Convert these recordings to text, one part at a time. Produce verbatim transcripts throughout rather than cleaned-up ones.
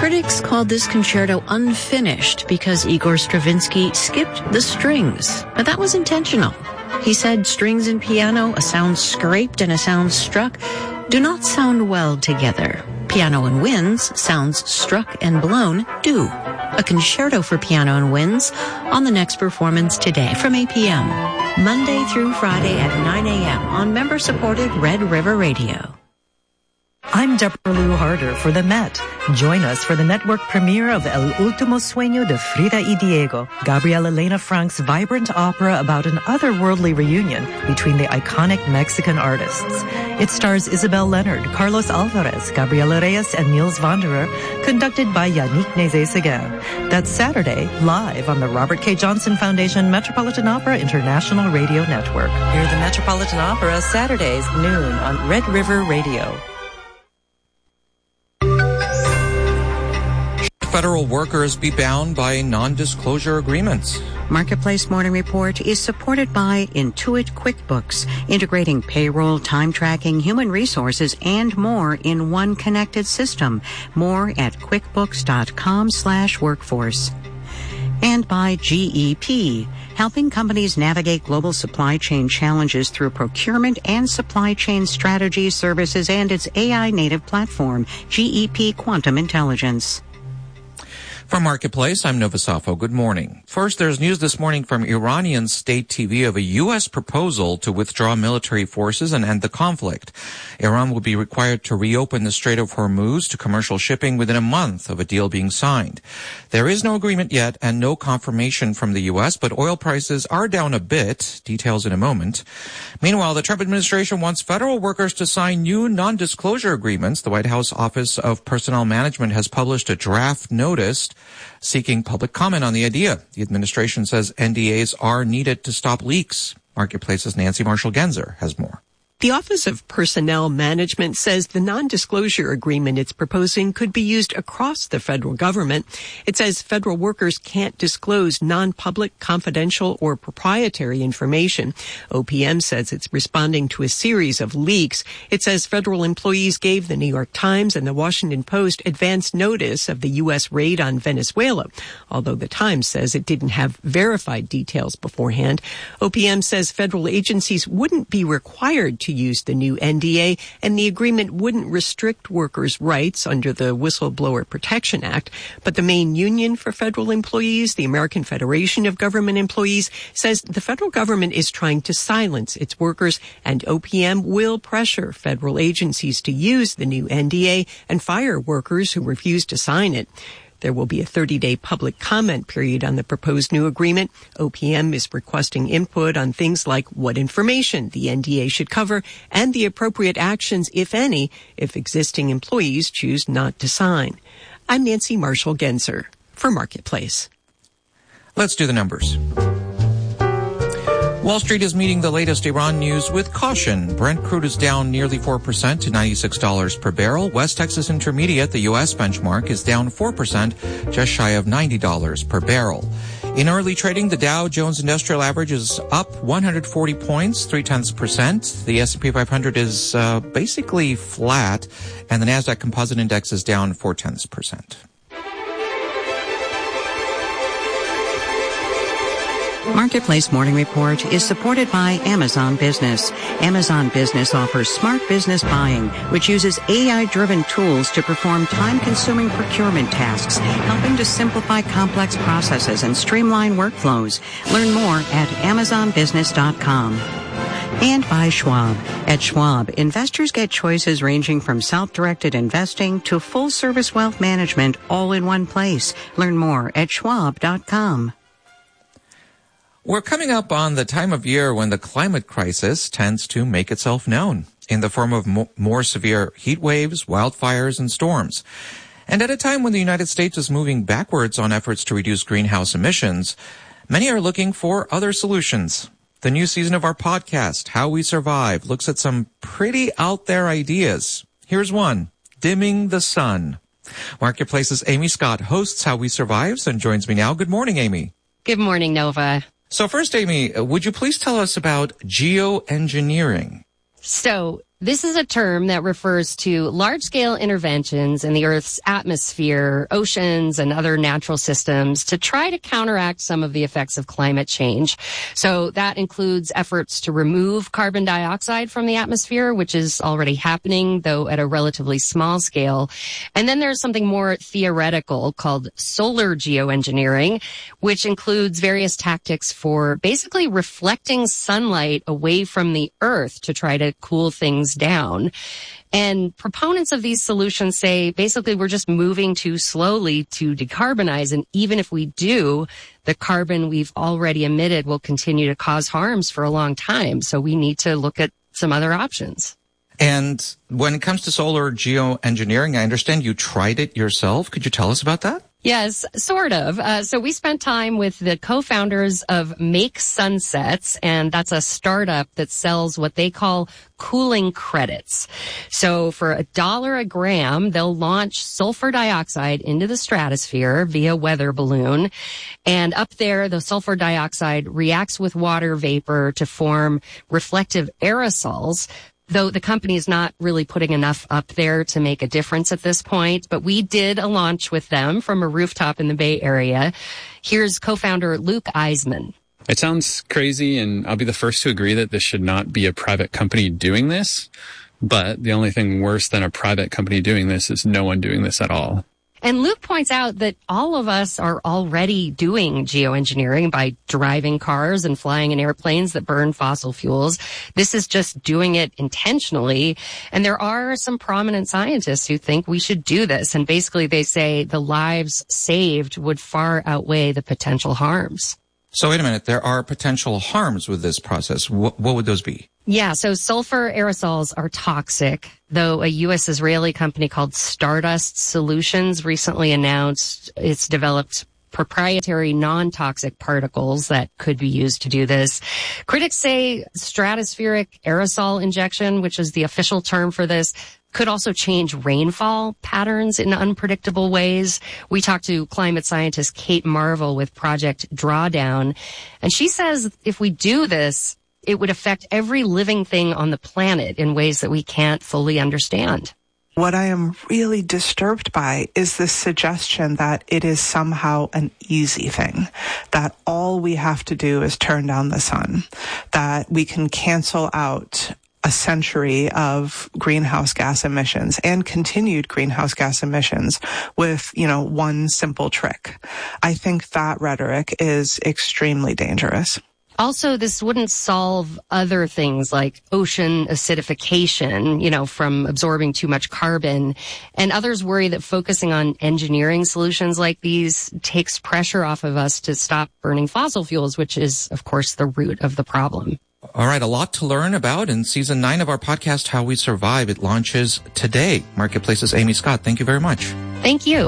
Critics called this concerto unfinished because Igor Stravinsky skipped the strings, but that was intentional. He said strings and piano, a sound scraped and a sound struck, do not sound well together. Piano and winds, sounds struck and blown, do. A concerto for piano and winds on the next performance today from eight p.m. Monday through Friday at nine a.m. on member-supported Red River Radio. I'm Deborah Lou Harder for the Met. Join us for the network premiere of El Último Sueño de Frida y Diego, Gabriela Elena Frank's vibrant opera about an otherworldly reunion between the iconic Mexican artists. It stars Isabel Leonard, Carlos Alvarez, Gabriela Reyes, and Niels Wanderer, conducted by Yannick Nézet-Séguin. That's Saturday, live on the Robert K. Johnson Foundation Metropolitan Opera International Radio Network. Hear the Metropolitan Opera Saturdays, noon on Red River Radio. Federal workers be bound by non-disclosure agreements? Marketplace Morning Report is supported by Intuit QuickBooks, integrating payroll, time tracking, human resources, and more in one connected system. More at quickbooks.com slash workforce. And by G E P, helping companies navigate global supply chain challenges through procurement and supply chain strategy services and its A I-native platform, G E P Quantum Intelligence. From Marketplace, I'm Nova Safo. Good morning. First, there's news this morning from Iranian state T V of a U S proposal to withdraw military forces and end the conflict. Iran will be required to reopen the Strait of Hormuz to commercial shipping within a month of a deal being signed. There is no agreement yet and no confirmation from the U S, but oil prices are down a bit. Details in a moment. Meanwhile, the Trump administration wants federal workers to sign new non-disclosure agreements. The White House Office of Personnel Management has published a draft notice seeking public comment on the idea. The administration says N D As are needed to stop leaks. Marketplace's Nancy Marshall-Genzer has more. The Office of Personnel Management says the non-disclosure agreement it's proposing could be used across the federal government. It says federal workers can't disclose non-public, confidential, or proprietary information. O P M says it's responding to a series of leaks. It says federal employees gave the New York Times and the Washington Post advance notice of the U S raid on Venezuela, although the Times says it didn't have verified details beforehand. O P M says federal agencies wouldn't be required to use the new N D A, and the agreement wouldn't restrict workers' rights under the Whistleblower Protection Act. But the main union for federal employees, the American Federation of Government Employees, says the federal government is trying to silence its workers, and O P M will pressure federal agencies to use the new N D A and fire workers who refuse to sign it. There will be a thirty-day public comment period on the proposed new agreement. O P M is requesting input on things like what information the N D A should cover and the appropriate actions, if any, if existing employees choose not to sign. I'm Nancy Marshall-Genzer for Marketplace. Let's do the numbers. Wall Street is meeting the latest Iran news with caution. Brent crude is down nearly four percent to ninety-six dollars per barrel. West Texas Intermediate, the U S benchmark, is down four percent, just shy of ninety dollars per barrel. In early trading, the Dow Jones Industrial Average is up one hundred forty points, three tenths percent. The S and P five hundred is uh, basically flat, and the Nasdaq Composite Index is down four tenths percent. Marketplace Morning Report is supported by Amazon Business. Amazon Business offers smart business buying, which uses A I-driven tools to perform time-consuming procurement tasks, helping to simplify complex processes and streamline workflows. Learn more at amazon business dot com. And by Schwab. At Schwab, investors get choices ranging from self-directed investing to full-service wealth management all in one place. Learn more at schwab dot com. We're coming up on the time of year when the climate crisis tends to make itself known in the form of mo- more severe heat waves, wildfires, and storms. And at a time when the United States is moving backwards on efforts to reduce greenhouse emissions, many are looking for other solutions. The new season of our podcast, How We Survive, looks at some pretty out there ideas. Here's one, dimming the sun. Marketplace's Amy Scott hosts How We Survive and joins me now. Good morning, Amy. Good morning, Nova. So first, Amy, would you please tell us about geoengineering? So This is a term that refers to large-scale interventions in the Earth's atmosphere, oceans, and other natural systems to try to counteract some of the effects of climate change. So that includes efforts to remove carbon dioxide from the atmosphere, which is already happening, though at a relatively small scale. And then there's something more theoretical called solar geoengineering, which includes various tactics for basically reflecting sunlight away from the Earth to try to cool things down. And proponents of these solutions say basically we're just moving too slowly to decarbonize. And even if we do, the carbon we've already emitted will continue to cause harms for a long time. So we need to look at some other options. And when it comes to solar geoengineering, I understand you tried it yourself. Could you tell us about that? Yes, sort of. Uh, so we spent time with the co-founders of Make Sunsets, and that's a startup that sells what they call cooling credits. So for a dollar a gram, they'll launch sulfur dioxide into the stratosphere via weather balloon. And up there, the sulfur dioxide reacts with water vapor to form reflective aerosols. Though the company is not really putting enough up there to make a difference at this point. But we did a launch with them from a rooftop in the Bay Area. Here's co-founder Luke Eisman. It sounds crazy, and I'll be the first to agree that this should not be a private company doing this. But the only thing worse than a private company doing this is no one doing this at all. And Luke points out that all of us are already doing geoengineering by driving cars and flying in airplanes that burn fossil fuels. This is just doing it intentionally. And there are some prominent scientists who think we should do this. And basically they say the lives saved would far outweigh the potential harms. So wait a minute, there are potential harms with this process. What, what would those be? Yeah, so sulfur aerosols are toxic, though a U S Israeli company called Stardust Solutions recently announced it's developed proprietary non-toxic particles that could be used to do this. Critics say stratospheric aerosol injection, which is the official term for this, could also change rainfall patterns in unpredictable ways. We talked to climate scientist Kate Marvel with Project Drawdown, and she says if we do this, it would affect every living thing on the planet in ways that we can't fully understand. What I am really disturbed by is this suggestion that it is somehow an easy thing, that all we have to do is turn down the sun, that we can cancel out a century of greenhouse gas emissions and continued greenhouse gas emissions with, you know, one simple trick. I think that rhetoric is extremely dangerous. Also, this wouldn't solve other things like ocean acidification, you know, from absorbing too much carbon. And others worry that focusing on engineering solutions like these takes pressure off of us to stop burning fossil fuels, which is, of course, the root of the problem. All right, a lot to learn about in season nine of our podcast, How We Survive. It launches today. Marketplace's Amy Scott, thank you very much. Thank you.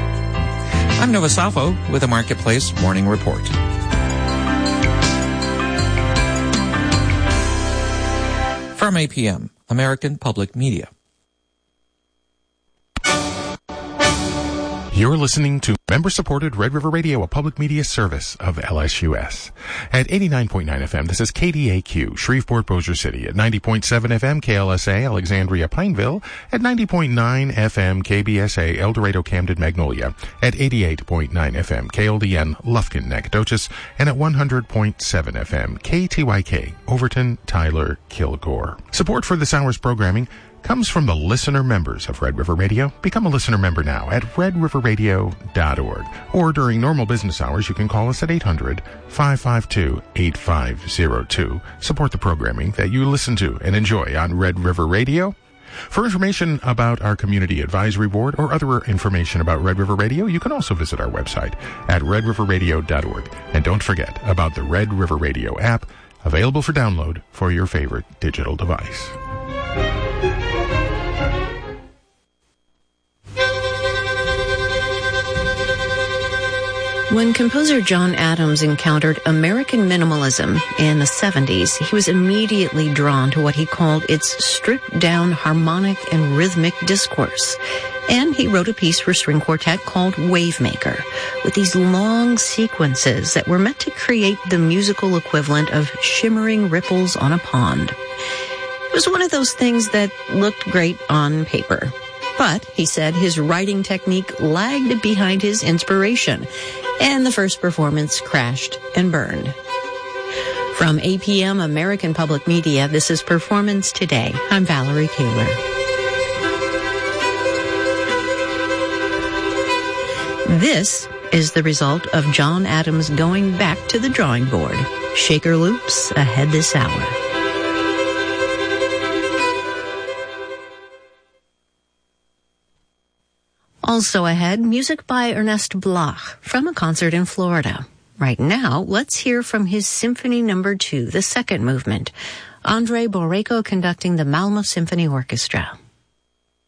I'm Nova Safo with a Marketplace Morning Report. From A P M, American Public Media. You're listening to member-supported Red River Radio, a public media service of L S U S. At eighty-nine point nine F M, this is K D A Q, Shreveport, Bossier City. At ninety point seven F M, K L S A, Alexandria, Pineville. At ninety point nine F M, K B S A, El Dorado, Camden, Magnolia. At eighty-eight point nine F M, K L D N, Lufkin, Nacogdoches. And at one hundred point seven F M, K T Y K, Overton, Tyler, Kilgore. Support for this hour's programming comes from the listener members of Red River Radio. Become a listener member now at red river radio dot org. Or during normal business hours, you can call us at eight hundred, five five two, eight five zero two. Support the programming that you listen to and enjoy on Red River Radio. For information about our Community Advisory Board or other information about Red River Radio, you can also visit our website at red river radio dot org. And don't forget about the Red River Radio app, available for download for your favorite digital device. When composer John Adams encountered American minimalism in the seventies, he was immediately drawn to what he called its stripped-down harmonic and rhythmic discourse. And he wrote a piece for string quartet called Wavemaker, with these long sequences that were meant to create the musical equivalent of shimmering ripples on a pond. It was one of those things that looked great on paper. But, he said, his writing technique lagged behind his inspiration, and the first performance crashed and burned. From A P M American Public Media, this is Performance Today. I'm Valerie Kaler. This is the result of John Adams going back to the drawing board. Shaker loops ahead this hour. Also ahead, music by Ernest Bloch from a concert in Florida. Right now, let's hear from his Symphony Number Two, the second movement. Andre Borrego conducting the Malmo Symphony Orchestra.